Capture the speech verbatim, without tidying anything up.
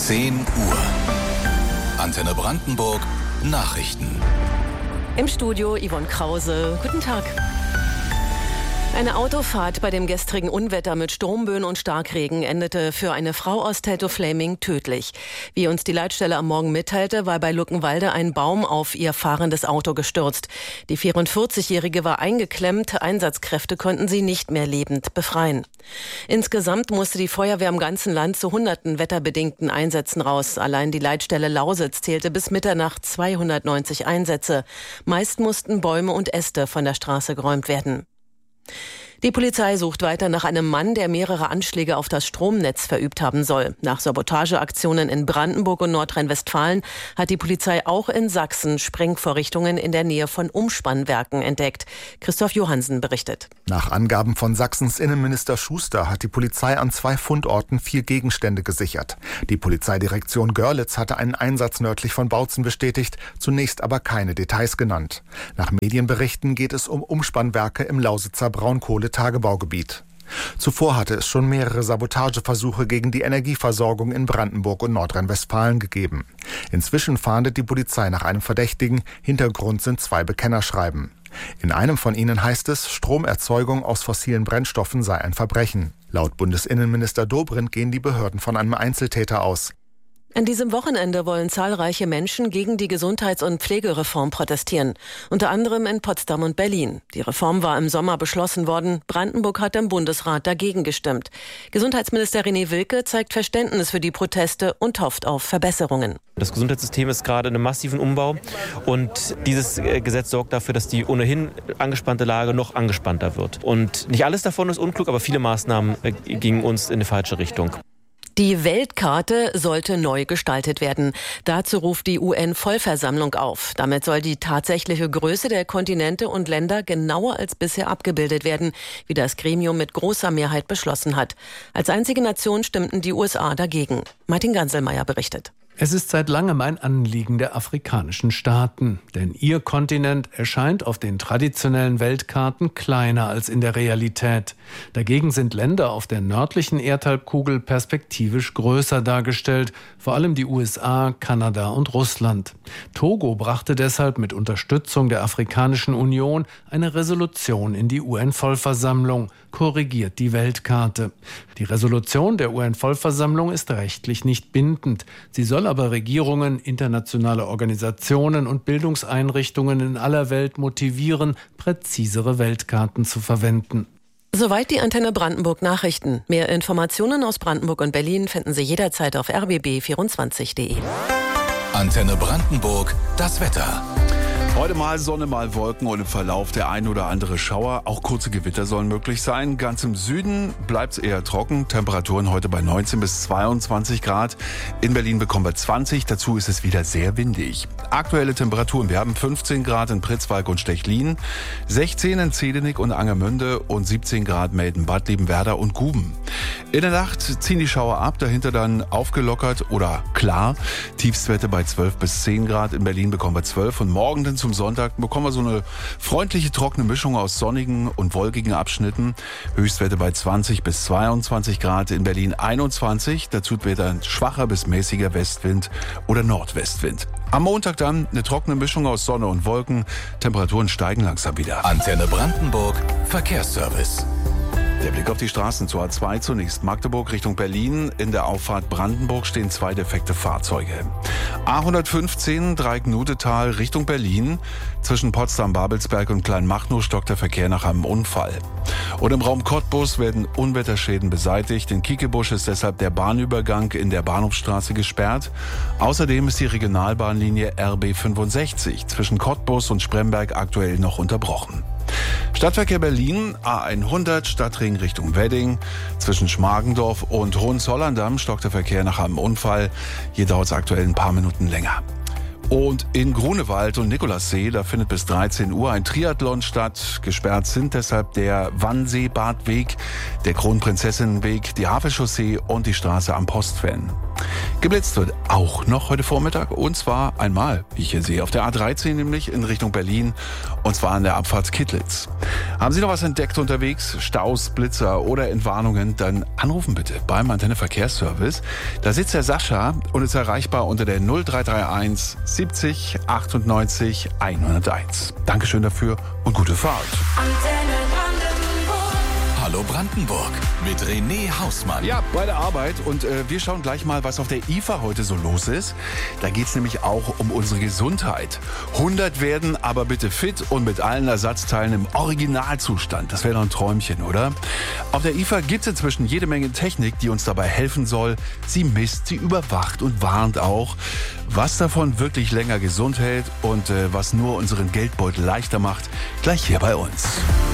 zehn Uhr. Antenne Brandenburg Nachrichten. Im Studio Yvonne Krause. Guten Tag. Eine Autofahrt bei dem gestrigen Unwetter mit Sturmböen und Starkregen endete für eine Frau aus Teltow-Fläming tödlich. Wie uns die Leitstelle am Morgen mitteilte, war bei Luckenwalde ein Baum auf ihr fahrendes Auto gestürzt. Die vierundvierzigjährige war eingeklemmt, Einsatzkräfte konnten sie nicht mehr lebend befreien. Insgesamt musste die Feuerwehr im ganzen Land zu hunderten wetterbedingten Einsätzen raus. Allein die Leitstelle Lausitz zählte bis Mitternacht zweihundertneunzig Einsätze. Meist mussten Bäume und Äste von der Straße geräumt werden. Die Polizei sucht weiter nach einem Mann, der mehrere Anschläge auf das Stromnetz verübt haben soll. Nach Sabotageaktionen in Brandenburg und Nordrhein-Westfalen hat die Polizei auch in Sachsen Sprengvorrichtungen in der Nähe von Umspannwerken entdeckt. Christoph Johannsen berichtet. Nach Angaben von Sachsens Innenminister Schuster hat die Polizei an zwei Fundorten vier Gegenstände gesichert. Die Polizeidirektion Görlitz hatte einen Einsatz nördlich von Bautzen bestätigt, zunächst aber keine Details genannt. Nach Medienberichten geht es um Umspannwerke im Lausitzer Braunkohle Tagebaugebiet. Zuvor hatte es schon mehrere Sabotageversuche gegen die Energieversorgung in Brandenburg und Nordrhein-Westfalen gegeben. Inzwischen fahndet die Polizei nach einem Verdächtigen. Hintergrund sind zwei Bekennerschreiben. In einem von ihnen heißt es, Stromerzeugung aus fossilen Brennstoffen sei ein Verbrechen. Laut Bundesinnenminister Dobrindt gehen die Behörden von einem Einzeltäter aus. An diesem Wochenende wollen zahlreiche Menschen gegen die Gesundheits- und Pflegereform protestieren. Unter anderem in Potsdam und Berlin. Die Reform war im Sommer beschlossen worden. Brandenburg hat im Bundesrat dagegen gestimmt. Gesundheitsminister René Wilke zeigt Verständnis für die Proteste und hofft auf Verbesserungen. Das Gesundheitssystem ist gerade in einem massiven Umbau. Und dieses Gesetz sorgt dafür, dass die ohnehin angespannte Lage noch angespannter wird. Und nicht alles davon ist unklug, aber viele Maßnahmen gingen uns in die falsche Richtung. Die Weltkarte sollte neu gestaltet werden. Dazu ruft die U N-Vollversammlung auf. Damit soll die tatsächliche Größe der Kontinente und Länder genauer als bisher abgebildet werden, wie das Gremium mit großer Mehrheit beschlossen hat. Als einzige Nation stimmten die U S A dagegen. Martin Ganselmeier berichtet. Es ist seit langem ein Anliegen der afrikanischen Staaten, denn ihr Kontinent erscheint auf den traditionellen Weltkarten kleiner als in der Realität. Dagegen sind Länder auf der nördlichen Erdhalbkugel perspektivisch größer dargestellt, vor allem die U S A, Kanada und Russland. Togo brachte deshalb mit Unterstützung der Afrikanischen Union eine Resolution in die U N-Vollversammlung, korrigiert die Weltkarte. Die Resolution der U N-Vollversammlung ist rechtlich nicht bindend. Sie soll aber Regierungen, internationale Organisationen und Bildungseinrichtungen in aller Welt motivieren, präzisere Weltkarten zu verwenden. Soweit die Antenne Brandenburg Nachrichten. Mehr Informationen aus Brandenburg und Berlin finden Sie jederzeit auf r b b vierundzwanzig punkt d e. Antenne Brandenburg, das Wetter. Heute mal Sonne, mal Wolken und im Verlauf der ein oder andere Schauer. Auch kurze Gewitter sollen möglich sein. Ganz im Süden bleibt es eher trocken. Temperaturen heute bei neunzehn bis zweiundzwanzig Grad. In Berlin bekommen wir zwanzig. Dazu ist es wieder sehr windig. Aktuelle Temperaturen. Wir haben fünfzehn Grad in Pritzwalk und Stechlin, sechzehn in Zedenick und Angermünde und siebzehn Grad Melden-Bad, Liebenwerda und Guben. In der Nacht ziehen die Schauer ab. Dahinter dann aufgelockert oder klar. Tiefstwerte bei zwölf bis zehn Grad. In Berlin bekommen wir zwölf. Und morgen dann zum Sonntag bekommen wir so eine freundliche, trockene Mischung aus sonnigen und wolkigen Abschnitten. Höchstwerte bei zwanzig bis zweiundzwanzig Grad, in Berlin einundzwanzig. Dazu wird ein schwacher bis mäßiger Westwind oder Nordwestwind. Am Montag dann eine trockene Mischung aus Sonne und Wolken. Temperaturen steigen langsam wieder. Antenne Brandenburg Verkehrsservice. Der Blick auf die Straßen zur A zwei zunächst. Magdeburg Richtung Berlin. In der Auffahrt Brandenburg stehen zwei defekte Fahrzeuge. A hundertfünfzehn Dreieck-Nudetal Richtung Berlin. Zwischen Potsdam-Babelsberg und Kleinmachnow stockt der Verkehr nach einem Unfall. Und im Raum Cottbus werden Unwetterschäden beseitigt. In Kiekebusch ist deshalb der Bahnübergang in der Bahnhofstraße gesperrt. Außerdem ist die Regionalbahnlinie R B fünfundsechzig zwischen Cottbus und Spremberg aktuell noch unterbrochen. Stadtverkehr Berlin, A hundert Stadtring Richtung Wedding. Zwischen Schmargendorf und Hohenzollern-Damm stockt der Verkehr nach einem Unfall. Hier dauert es aktuell ein paar Minuten länger. Und in Grunewald und Nikolassee, da findet bis dreizehn Uhr ein Triathlon statt. Gesperrt sind deshalb der Wannsee-Badweg, der Kronprinzessinnenweg, die Havelchaussee und die Straße am Postfan. Geblitzt wird auch noch heute Vormittag und zwar einmal, wie ich hier sehe, auf der A dreizehn nämlich in Richtung Berlin und zwar an der Abfahrt Kittlitz. Haben Sie noch was entdeckt unterwegs? Staus, Blitzer oder Entwarnungen? Dann anrufen bitte beim Antenne Verkehrsservice. Da sitzt der Sascha und ist erreichbar unter der null drei drei eins siebzig achtundneunzig hunderteins. Dankeschön dafür und gute Fahrt. Antenne Brandenburg. Hallo Brandenburg mit René Hausmann. Ja, bei der Arbeit und äh, wir schauen gleich mal, was auf der I F A heute so los ist. Da geht es nämlich auch um unsere Gesundheit. hundert werden, aber bitte fit und mit allen Ersatzteilen im Originalzustand. Das wäre doch ein Träumchen, oder? Auf der I F A gibt es inzwischen jede Menge Technik, die uns dabei helfen soll. Sie misst, sie überwacht und warnt auch, was davon wirklich länger gesund hält und äh, was nur unseren Geldbeutel leichter macht. Gleich hier bei uns.